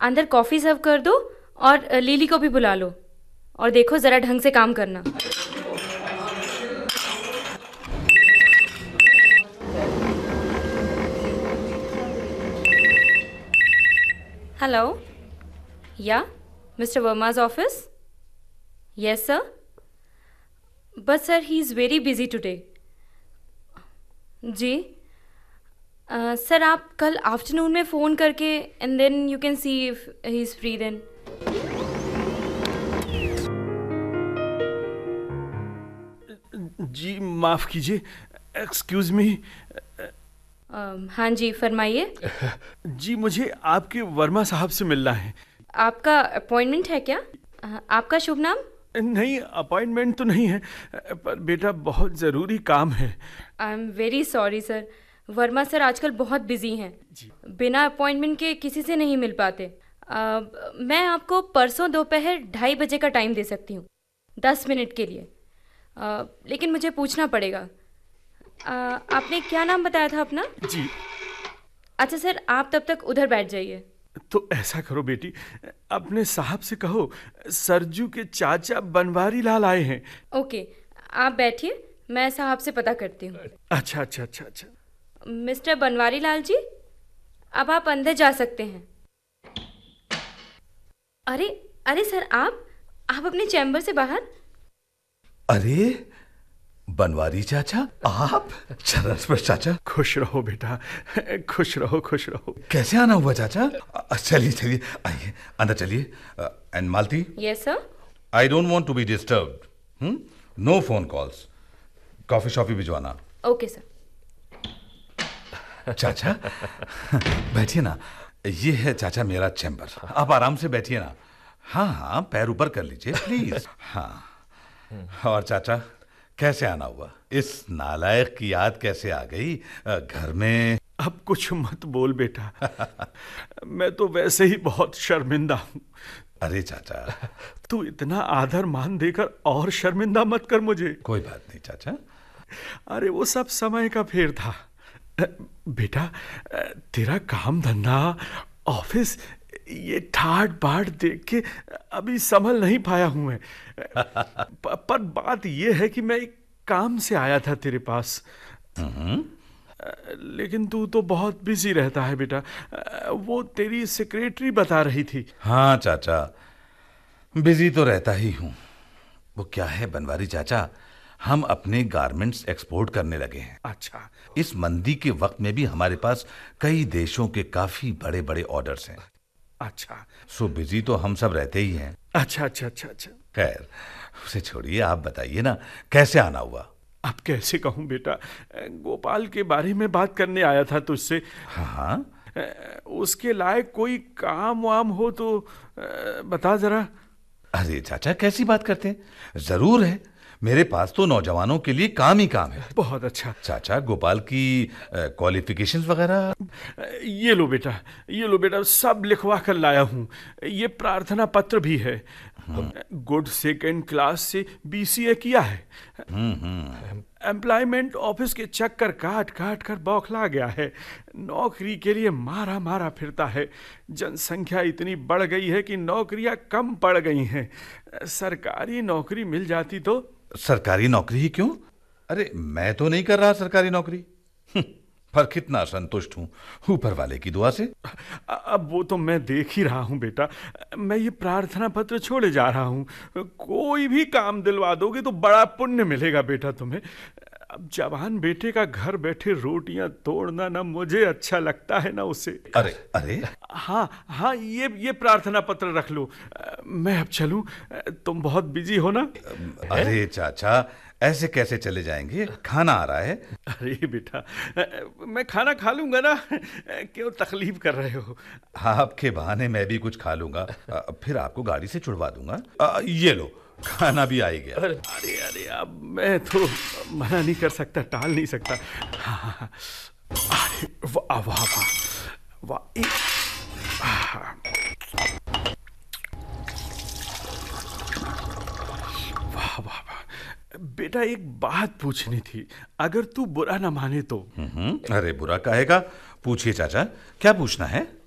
अंदर कॉफ़ी सर्व कर दो और लिली को भी बुला लो। और देखो ज़रा ढंग से काम करना। हेलो, या mister वर्मा's office? Yes sir, but sir he is very busy today. Ji sir, आप कल आफ्टरनून में फ़ोन करके and then you can see if he is free then. जी माफ़ कीजिए, एक्सक्यूज़ मी। हाँ जी, फरमाइए। जी मुझे आपके वर्मा साहब से मिलना है। आपका अपॉइंटमेंट है क्या? आपका शुभ नाम? नहीं, अपॉइंटमेंट तो नहीं है, पर बेटा बहुत ज़रूरी काम है। I am very sorry sir, Verma sir आजकल बहुत बिजी हैं, बिना अपॉइंटमेंट के किसी से नहीं मिल पाते। मैं आपको परसों दोपहर 2:30 बजे का टाइम दे सकती हूँ, 10 मिनट के लिए। लेकिन मुझे पूछना पड़ेगा। आपने क्या नाम बताया था अपना? जी। अच्छा सर, आप तब तक उधर बैठ जाइए। तो ऐसा करो बेटी, अपने साहब से कहो सरजू के चाचा बनवारी लाल आए हैं। ओके, आप बैठिए, मैं साहब से पता करती हूँ। अच्छा अच्छा अच्छा अच्छा। मिस्टर बनवारी लाल जी, अब आप अंदर जा सकते हैं। अरे अरे सर, आप अपने चैम्बर से बाहर। अरे बनवारी चाचा, आप? चरण चाचा, खुश रहो बेटा, खुश रहो खुश रहो। कैसे आना हुआ चाचा? चलिए चलिए, आइए अंदर चलिए। And Malti? Yes sir. I don't want to be disturbed. No phone calls. Coffee शॉफी भिजवाना। Okay sir. चाचा बैठिए ना, ये है चाचा मेरा चैम्बर, आप आराम से बैठिए ना। हाँ हाँ, पैर ऊपर कर लीजिए प्लीज। हाँ, और चाचा कैसे आना हुआ? इस नालायक की याद कैसे आ गई घर में? अब कुछ मत बोल बेटा, मैं तो वैसे ही बहुत शर्मिंदा हूँ। अरे चाचा, तू इतना आदर मान देकर और शर्मिंदा मत कर मुझे। कोई बात नहीं चाचा। अरे वो सब समय का फेर था बेटा। तेरा काम धंधा, ऑफिस, ये ठाट बाट देख के अभी संभल नहीं पाया हूं मैं। पर बात ये है कि मैं एक काम से आया था तेरे पास। लेकिन तू तो बहुत बिजी रहता है बेटा, वो तेरी सेक्रेटरी बता रही थी। हाँ चाचा, बिजी तो रहता ही हूँ। वो क्या है बनवारी चाचा, हम अपने गारमेंट्स एक्सपोर्ट करने लगे हैं। अच्छा। इस मंदी के वक्त में भी हमारे पास कई देशों के काफी बड़े बड़े ऑर्डर्स हैं। अच्छा। सो बिजी तो हम सब रहते ही हैं। अच्छा अच्छा अच्छा अच्छा। खैर उसे छोड़िए, आप बताइए ना कैसे आना हुआ? अब कैसे कहूँ बेटा, गोपाल के बारे में बात करने आया था तुझसे। हाँ, उसके लायक कोई काम वाम हो तो बता जरा। अरे चाचा कैसी बात करते हैं, जरूर है। मेरे पास तो नौजवानों के लिए काम ही काम है। बहुत अच्छा। चाचा गोपाल की क्वालिफिकेशंस वगैरह? ये लो बेटा, ये लो बेटा, सब लिखवा कर लाया हूँ। ये प्रार्थना पत्र भी है। गुड सेकंड क्लास से बीसीए किया है। एम्प्लॉयमेंट ऑफिस के चक्कर काट काट कर बौखला गया है। नौकरी के लिए मारा मारा फिरता है। जनसंख्या इतनी बढ़ गई है कि नौकरियां कम पड़ गई हैं। सरकारी नौकरी मिल जाती तो। सरकारी नौकरी ही क्यों? अरे मैं तो नहीं कर रहा सरकारी नौकरी, पर कितना संतुष्ट हूँ ऊपर वाले की दुआ से। अब वो तो मैं देख ही रहा हूँ बेटा। मैं ये प्रार्थना पत्र छोड़े जा रहा हूँ। कोई भी काम दिलवा दोगे तो बड़ा पुण्य मिलेगा बेटा तुम्हें। अब जवान बेटे का घर बैठे रोटियां तोड़ना ना मुझे अच्छा लगता है ना उसे। अरे अरे, हाँ हाँ, ये प्रार्थना पत्र रख लो। मैं अब चलूं, तुम बहुत बिजी हो ना। अरे चाचा ऐसे कैसे चले जाएंगे, खाना आ रहा है। अरे बेटा, मैं खाना खा लूंगा ना, क्यों तकलीफ कर रहे हो? आपके बहाने मैं भी कुछ खा लूंगा, फिर आपको गाड़ी से छुड़वा दूंगा। ये लो, खाना भी आ ही गया। अरे अरे, अब मैं तो मना नहीं कर सकता, टाल नहीं सकता। हाँ, अरे वाह वाह वाह वाह। वाह वाह वाह। बेटा एक बात पूछनी थी, अगर तू बुरा ना माने तो। अरे बुरा काहेगा, पूछिए चाचा, क्या पूछना है?